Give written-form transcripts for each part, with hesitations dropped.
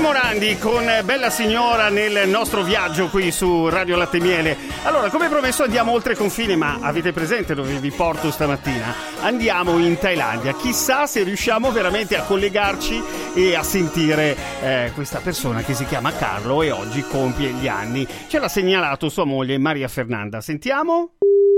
Morandi con Bella Signora nel nostro viaggio qui su Radio Latte e Miele. Allora, come promesso andiamo oltre confine, ma avete presente dove vi porto stamattina? Andiamo in Thailandia. Chissà se riusciamo veramente a collegarci e a sentire questa persona che si chiama Carlo e oggi compie gli anni. Ce l'ha segnalato sua moglie Maria Fernanda. Sentiamo?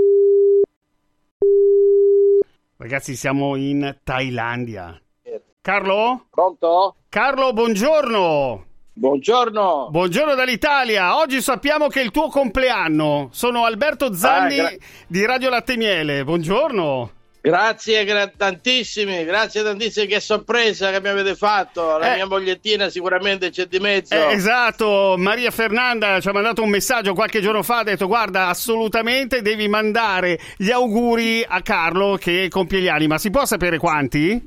Ragazzi, siamo in Thailandia. Carlo? Pronto? Carlo, buongiorno. Buongiorno. Buongiorno dall'Italia. Oggi sappiamo che è il tuo compleanno. Sono Alberto Zanni di Radio Latte e Miele. Buongiorno. Grazie tantissimi, che sorpresa che mi avete fatto. La mia mogliettina sicuramente c'è di mezzo. Esatto, Maria Fernanda ci ha mandato un messaggio qualche giorno fa, ha detto guarda, assolutamente devi mandare gli auguri a Carlo che compie gli anni. Ma si può sapere quanti?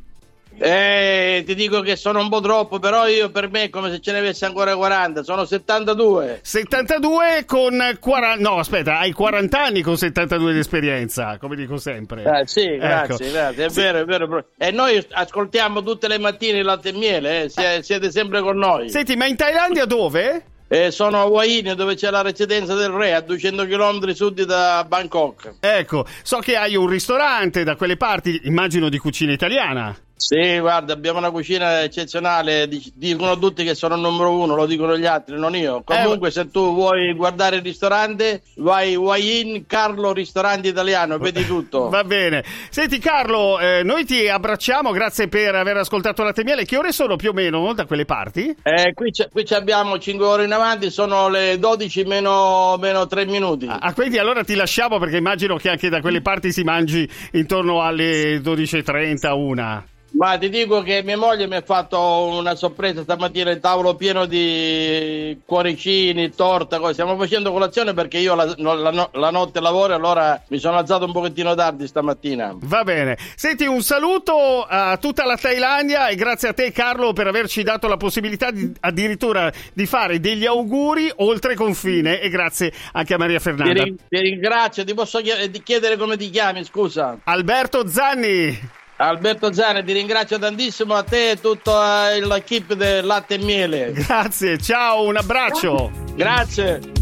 Ti dico che sono un po' troppo, però io per me è come se ce ne avesse ancora 40, sono 72. 72 con 40, no aspetta, hai 40 anni con 72 di esperienza, come dico sempre. Sì, grazie, grazie, è vero. E noi ascoltiamo tutte le mattine il Latte e Miele, siete sempre con noi. Senti, ma in Thailandia dove? Sono a Hua Hin, dove c'è la residenza del re, a 200 km sud da Bangkok. Ecco, so che hai un ristorante da quelle parti, immagino di cucina italiana. Sì, guarda, abbiamo una cucina eccezionale, dicono tutti che sono il numero uno, lo dicono gli altri, non io. Comunque se tu vuoi guardare il ristorante, vai Hua Hin, Carlo Ristorante Italiano, vedi tutto. Va bene. Senti Carlo, noi ti abbracciamo, grazie per aver ascoltato Latte e Miele. Che ore sono più o meno da quelle parti? Qui abbiamo 5 ore in avanti, sono le 12 meno 3 minuti. Quindi allora ti lasciamo perché immagino che anche da quelle parti si mangi intorno alle 12:30, 1. Ma ti dico che mia moglie mi ha fatto una sorpresa stamattina, il tavolo pieno di cuoricini, torta, cose. Stiamo facendo colazione perché io la notte lavoro, allora mi sono alzato un pochettino tardi stamattina. Va bene. Senti, un saluto a tutta la Thailandia e grazie a te Carlo per averci dato la possibilità addirittura di fare degli auguri oltre confine e grazie anche a Maria Fernanda. Ti ringrazio, ti posso chiedere come ti chiami, scusa? Alberto Zanni. Alberto Zanni, ti ringrazio tantissimo a te e tutta l'equipe del Latte e Miele. Grazie, ciao, un abbraccio. Grazie.